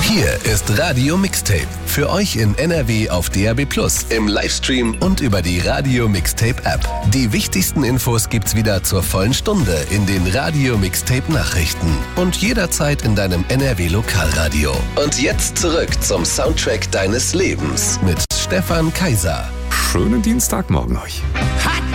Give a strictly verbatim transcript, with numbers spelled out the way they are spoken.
Hier ist Radio Mixtape. Für euch in N R W auf D A B plus, im Livestream und über die Radio Mixtape App. Die wichtigsten Infos gibt's wieder zur vollen Stunde in den Radio Mixtape Nachrichten und jederzeit in deinem N R W Lokalradio. Und jetzt zurück zum Soundtrack deines Lebens mit Stefan Kaiser. Schönen Dienstagmorgen euch. Hot